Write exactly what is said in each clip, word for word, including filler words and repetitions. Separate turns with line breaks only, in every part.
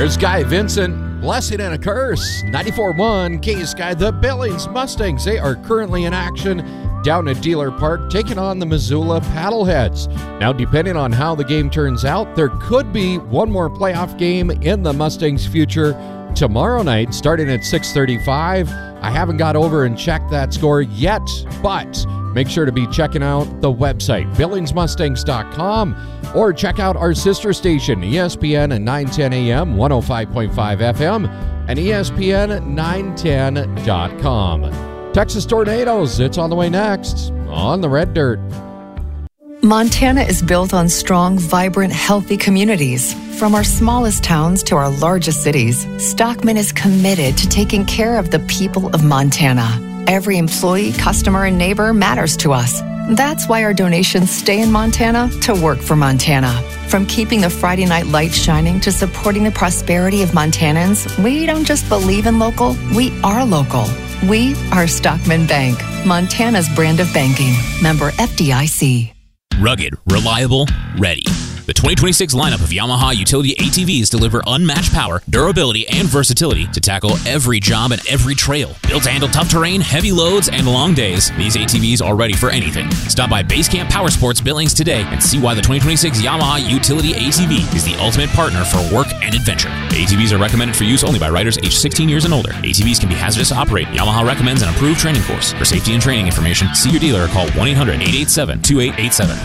There's Guy Vincent, Blessing and a Curse, ninety-four one K Sky. The Billings Mustangs, they are currently in action down at Dealer Park, taking on the Missoula Paddleheads. Now, depending on how the game turns out, there could be one more playoff game in the Mustangs' future tomorrow night, starting at six thirty-five. I haven't got over and checked that score yet, but make sure to be checking out the website, billings mustangs dot com, or check out our sister station, E S P N nine ten A M, one oh five point five F M, and E S P N nine ten dot com. Texas Tornadoes, it's on the way next on the Red Dirt.
Montana is built on strong, vibrant, healthy communities. From our smallest towns to our largest cities, Stockman is committed to taking care of the people of Montana. Every employee, customer, and neighbor matters to us. That's why our donations stay in Montana to work for Montana. From keeping the Friday night lights shining to supporting the prosperity of Montanans, we don't just believe in local, we are local. We are Stockman Bank, Montana's brand of banking. Member F D I C.
Rugged, reliable, ready. The twenty twenty-six lineup of Yamaha utility A T Vs deliver unmatched power, durability, and versatility to tackle every job and every trail. Built to handle tough terrain, heavy loads, and long days, these A T Vs are ready for anything. Stop by Basecamp Power Sports Billings today and see why the twenty twenty-six Yamaha utility A T V is the ultimate partner for work and adventure. A T Vs are recommended for use only by riders aged sixteen years and older. A T Vs can be hazardous to operate. Yamaha recommends an approved training course. For safety and training information, see your dealer or call one eight hundred eight eight seven two eight eight seven.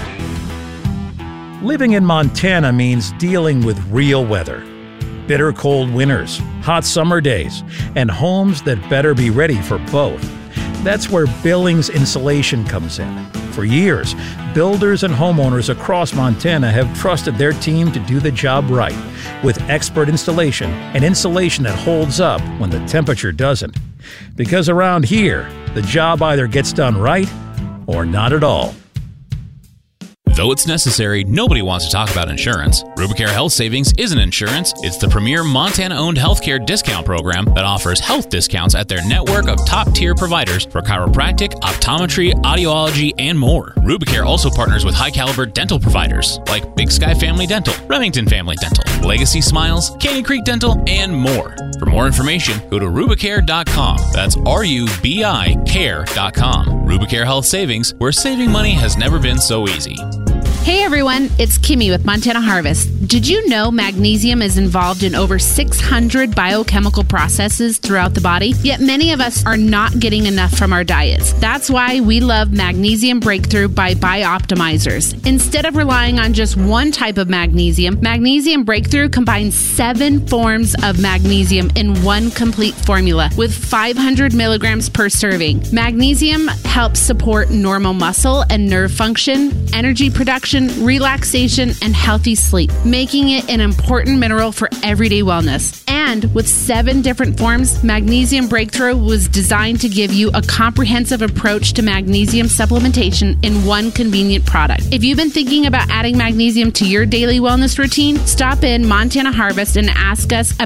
Living in Montana means dealing with real weather. Bitter cold winters, hot summer days, and homes that better be ready for both. That's where Billings Insulation comes in. For years, builders and homeowners across Montana have trusted their team to do the job right, with expert installation and insulation that holds up when the temperature doesn't. Because around here, the job either gets done right or not at all.
Though it's necessary, nobody wants to talk about insurance. Rubicare Health Savings isn't insurance. It's the premier Montana-owned healthcare discount program that offers health discounts at their network of top-tier providers for chiropractic, optometry, audiology, and more. Rubicare also partners with high-caliber dental providers like Big Sky Family Dental, Remington Family Dental, Legacy Smiles, Canyon Creek Dental, and more. For more information, go to rubicare dot com. That's R U B I care dot com. Rubicare Health Savings, where saving money has never been so easy.
Hey everyone, it's Kimmy with Montana Harvest. Did you know magnesium is involved in over six hundred biochemical processes throughout the body? Yet many of us are not getting enough from our diets. That's why we love Magnesium Breakthrough by Bioptimizers. Instead of relying on just one type of magnesium, Magnesium Breakthrough combines seven forms of magnesium in one complete formula with five hundred milligrams per serving. Magnesium helps support normal muscle and nerve function, energy production, relaxation, and healthy sleep, making it an important mineral for everyday wellness. And with seven different forms, Magnesium Breakthrough was designed to give you a comprehensive approach to magnesium supplementation in one convenient product. If you've been thinking about adding magnesium to your daily wellness routine, stop in Montana Harvest and ask us